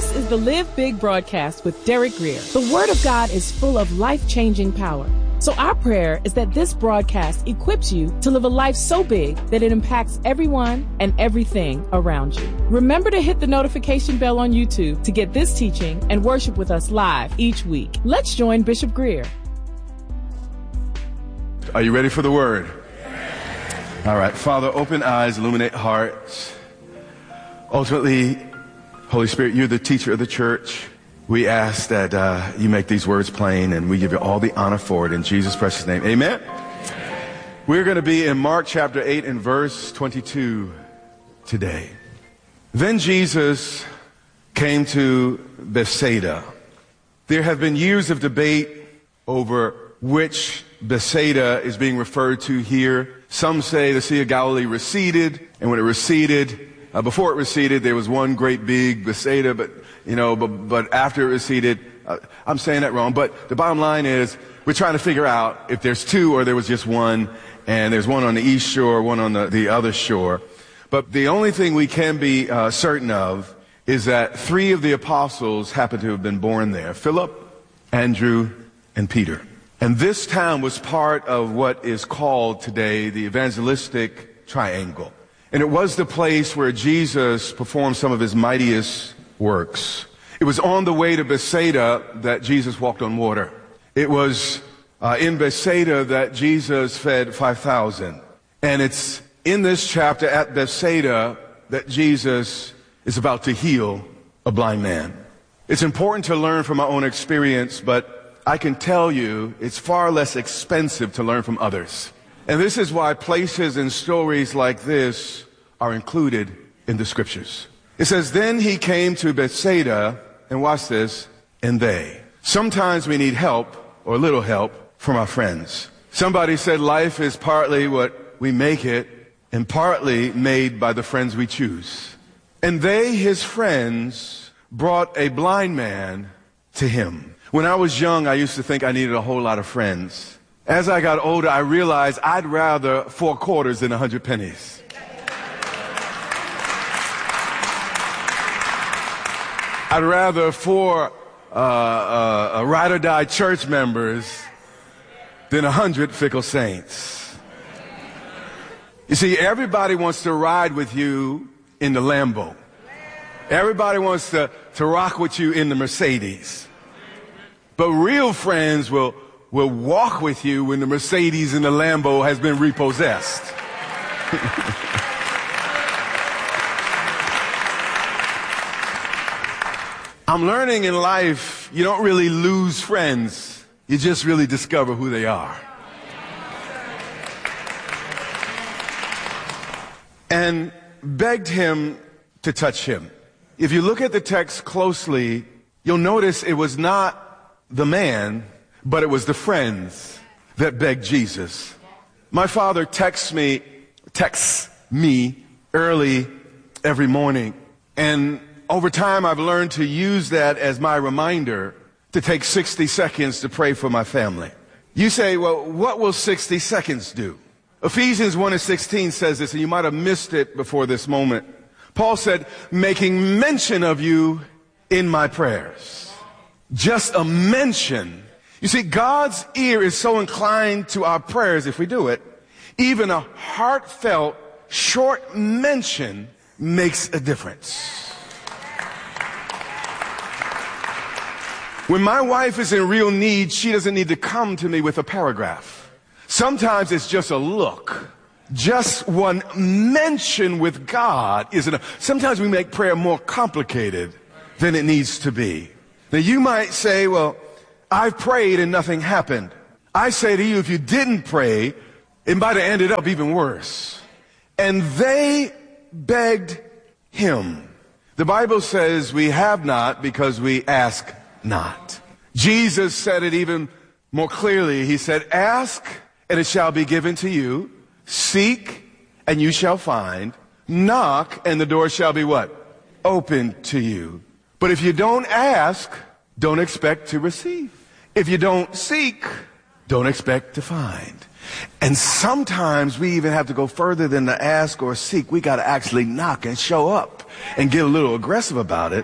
This is the Live Big broadcast with Derek Grier. The Word of God is full of life-changing power. So our prayer is that this broadcast equips you to live a life so big that it impacts everyone and everything around you. Remember to hit the notification bell on YouTube to get this teaching and worship with us live each week. Let's join Bishop Grier. Are you ready for the Word? All right. Father, open eyes, illuminate hearts. Ultimately, Holy Spirit, you're the teacher of the church. We ask that you make these words plain, and we give you all the honor for it in Jesus' precious name. Amen. We're going to be in Mark chapter 8 and verse 22 today. Then Jesus came to Bethsaida. There have been years of debate over which Bethsaida is being referred to here. Some say the Sea of Galilee receded, and when it receded, before it receded, there was one great big Bethsaida, but after it receded, I'm saying that wrong. But the bottom line is, we're trying to figure out if there's two or there was just one, and there's one on the east shore, one on the other shore. But the only thing we can be certain of is that three of the apostles happen to have been born there: Philip, Andrew, and Peter. And this town was part of what is called today the evangelistic triangle. And it was the place where Jesus performed some of his mightiest works. It was on the way to Bethsaida that Jesus walked on water. It was in Bethsaida that Jesus fed 5,000. And it's in this chapter at Bethsaida that Jesus is about to heal a blind man. It's important to learn from our own experience, but I can tell you it's far less expensive to learn from others. And this is why places and stories like this are included in the scriptures. It says, then he came to Bethsaida, and watch this, and they. Sometimes we need help, or a little help, from our friends. Somebody said life is partly what we make it, and partly made by the friends we choose. And they, his friends, brought a blind man to him. When I was young, I used to think I needed a whole lot of friends. As I got older, I realized I'd rather 4 quarters than 100 pennies. I'd rather 4 ride-or-die church members than 100 fickle saints. You see, everybody wants to ride with you in the Lambo. Everybody wants to rock with you in the Mercedes. But real friends will walk with you when the Mercedes and the Lambo has been repossessed. I'm learning in life, you don't really lose friends. You just really discover who they are. And begged him to touch him. If you look at the text closely, you'll notice it was not the man, but it was the friends that begged Jesus. My father texts me early every morning, and over time I've learned to use that as my reminder to take 60 seconds to pray for my family. You say, well, what will 60 seconds do? Ephesians 1:16 says this, and you might have missed it before this moment. Paul said, making mention of you in my prayers. Just a mention. You see, God's ear is so inclined to our prayers if we do it. Even a heartfelt, short mention makes a difference. When my wife is in real need, she doesn't need to come to me with a paragraph. Sometimes it's just a look. Just one mention with God is enough. Sometimes we make prayer more complicated than it needs to be. Now you might say, well, I've prayed and nothing happened. I say to you, if you didn't pray, it might have ended up even worse. And they begged him. The Bible says we have not because we ask not. Jesus said it even more clearly. He said, ask and it shall be given to you. Seek and you shall find. Knock and the door shall be what? Open to you. But if you don't ask, don't expect to receive. If you don't seek, don't expect to find. And sometimes we even have to go further than to ask or seek. We got to actually knock and show up and get a little aggressive about it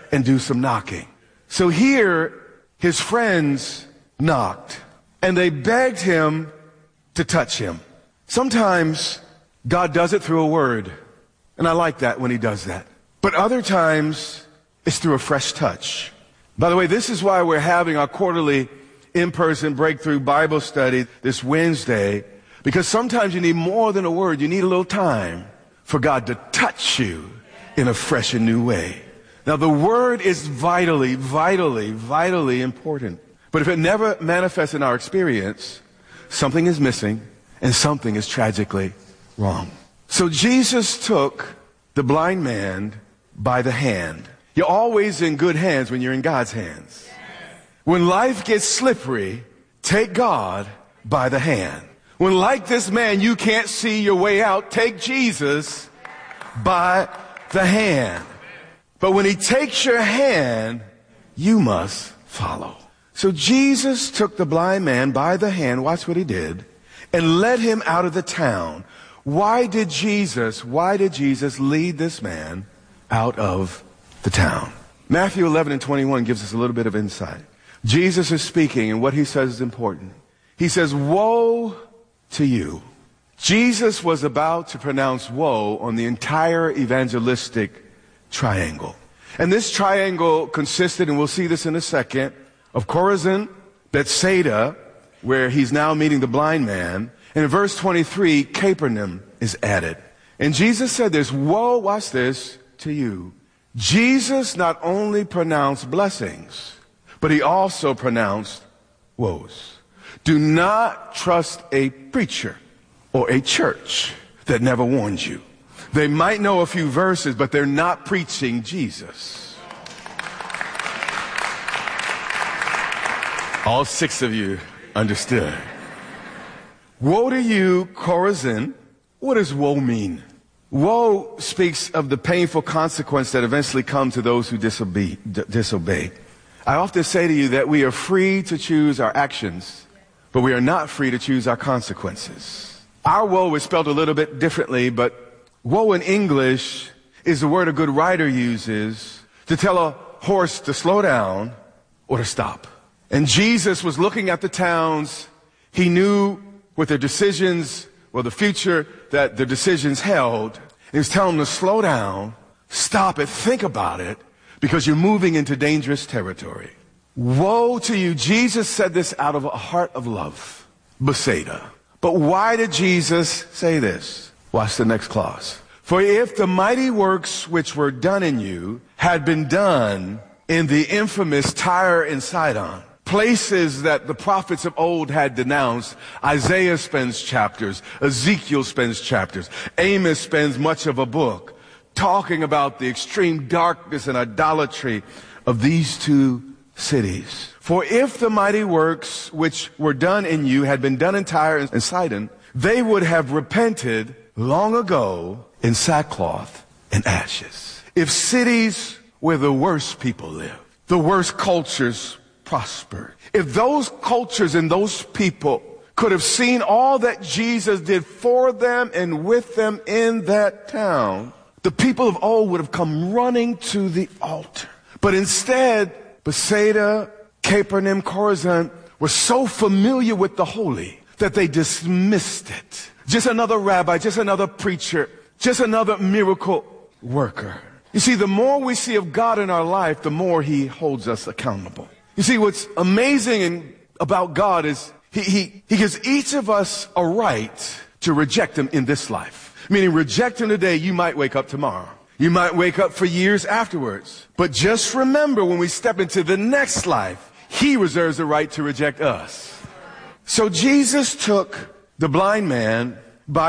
and do some knocking. So here, his friends knocked, and they begged him to touch him. Sometimes God does it through a word, and I like that when he does that. But other times, it's through a fresh touch. By the way, this is why we're having our quarterly in-person breakthrough Bible study this Wednesday, because sometimes you need more than a word. You need a little time for God to touch you in a fresh and new way. Now, the word is vitally, vitally, vitally important. But if it never manifests in our experience, something is missing and something is tragically wrong. So Jesus took the blind man by the hand. You're always in good hands when you're in God's hands. When life gets slippery, take God by the hand. When, like this man, you can't see your way out, take Jesus by the hand. But when he takes your hand, you must follow. So Jesus took the blind man by the hand, watch what he did, and led him out of the town. Why did Jesus lead this man out of the town? Matthew 11:21 gives us a little bit of insight. Jesus is speaking, and what he says is important. He says, woe to you. Jesus was about to pronounce woe on the entire evangelistic triangle. And this triangle consisted, and we'll see this in a second, of Chorazin, Bethsaida, where he's now meeting the blind man. And in verse 23, Capernaum is added. And Jesus said this, woe, watch this, to you. Jesus not only pronounced blessings, but he also pronounced woes. Do not trust a preacher or a church that never warned you. They might know a few verses, but they're not preaching Jesus. All 6 of you understood. Woe to you, Chorazin. What does woe mean? Woe speaks of the painful consequence that eventually comes to those who disobey. I often say to you that we are free to choose our actions, but we are not free to choose our consequences. Our woe is spelled a little bit differently, but woe in English is the word a good writer uses to tell a horse to slow down or to stop. And Jesus was looking at the towns. He knew what their decisions, the future that their decisions held. He was telling them to slow down, stop it, think about it, because you're moving into dangerous territory. Woe to you. Jesus said this out of a heart of love. Bethsaida. But why did Jesus say this? Watch the next clause. For if the mighty works which were done in you had been done in the infamous Tyre and Sidon, places that the prophets of old had denounced, Isaiah spends chapters, Ezekiel spends chapters, Amos spends much of a book talking about the extreme darkness and idolatry of these 2 cities. For if the mighty works which were done in you had been done in Tyre and Sidon, they would have repented long ago in sackcloth and ashes. If cities where the worst people live, the worst cultures prospered, if those cultures and those people could have seen all that Jesus did for them and with them in that town, the people of old would have come running to the altar. But instead, Bethsaida, Capernaum, Chorazin were so familiar with the holy that they dismissed it. Just another rabbi, just another preacher, just another miracle worker. You see, the more we see of God in our life, the more he holds us accountable. You see, what's amazing about God is he gives each of us a right to reject him in this life. Meaning, reject him today, you might wake up tomorrow. You might wake up for years afterwards. But just remember, when we step into the next life, he reserves the right to reject us. So Jesus took the blind man